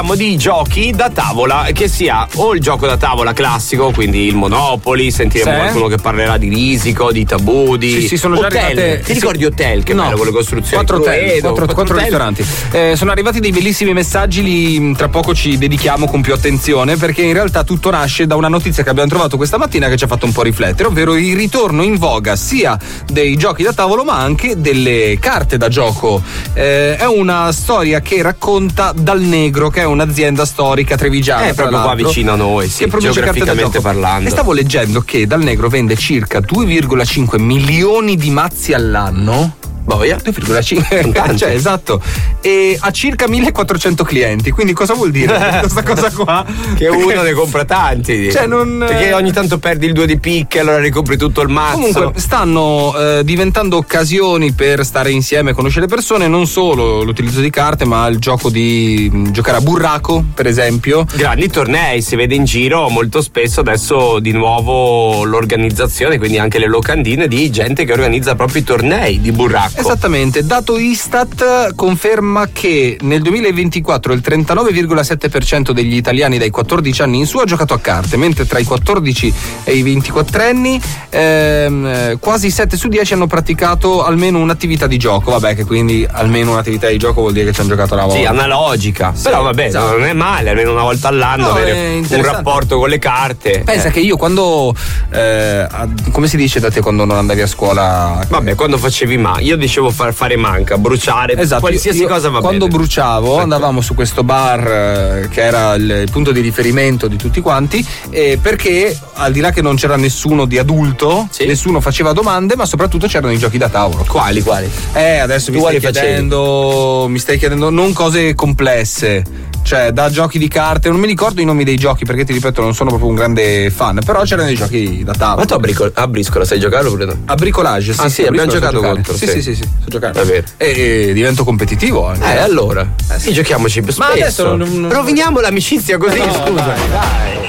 di giochi da tavola, che sia o il gioco da tavola classico, quindi il Monopoly, sentiremo qualcuno che parlerà di risico, di tabù, di sì, sono già hotel. arrivate. Ti ricordi Hotel? Che bello con le costruzioni. 4 ristoranti. Sono arrivati dei bellissimi messaggi, li tra poco ci dedichiamo con più attenzione, perché in realtà tutto nasce da una notizia che abbiamo trovato questa mattina che ci ha fatto un po' riflettere, ovvero il ritorno in voga sia dei giochi da tavolo ma anche delle carte da gioco. È una storia che racconta Dal Negro, che è un'azienda storica trevigiana. È proprio qua vicino a noi, sì, che produce geograficamente parlando. E stavo leggendo che Dal Negro vende circa 2,5 milioni di mazzi all'anno. Boia, 2,5 cioè esatto, e ha circa 1400 clienti. Quindi cosa vuol dire questa cosa qua? Che uno ne compra tanti, cioè perché ogni tanto perdi il 2 di picche, allora ricompri tutto il mazzo. Comunque stanno diventando occasioni per stare insieme, conoscere persone, non solo l'utilizzo di carte ma il gioco di giocare a burraco, per esempio. Grandi tornei, si vede in giro molto spesso adesso di nuovo l'organizzazione, quindi anche le locandine di gente che organizza proprio i tornei di burraco. Esattamente, dato Istat conferma che nel 2024 il 39,7% degli italiani dai 14 anni in su ha giocato a carte, mentre tra i 14 e i 24 anni quasi 7 su 10 hanno praticato almeno un'attività di gioco. Vabbè, che quindi almeno un'attività di gioco vuol dire che ci hanno giocato una volta. Sì, analogica. Sì, però vabbè, esatto. Non è male, almeno una volta all'anno avere un rapporto con le carte. Pensa che io quando come si dice da te quando non andavi a scuola? Vabbè, quando facevi io dicevo fare manca, bruciare, esatto, qualsiasi cosa va quando bene. Bruciavo, andavamo su questo bar che era il punto di riferimento di tutti quanti, perché al di là che non c'era nessuno di adulto, nessuno faceva domande, ma soprattutto c'erano i giochi da tavolo. Quali? Adesso mi stai chiedendo non cose complesse, cioè da giochi di carte, non mi ricordo i nomi dei giochi perché ti ripeto non sono proprio un grande fan, però c'erano dei giochi da tavolo. Ma tu a briscola sai giocare oppure no? A bricolage, sì, abbiamo giocato contro. Sì, so giocare. Davvero. E divento competitivo anche. Allora. Sì, giochiamoci più spesso. Ma adesso roviniamo l'amicizia così, scusa. Dai.